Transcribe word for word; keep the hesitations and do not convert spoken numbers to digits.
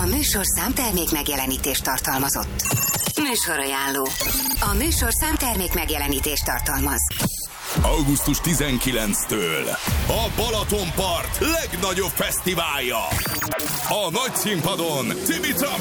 műsorszám termék megjelenítést tartalmazott. Műsorajánló. A műsorszám termék megjelenítést tartalmaz. augusztus tizenkilencedikétől a Balatonpart legnagyobb fesztiválja. A nagy színpadon Cimita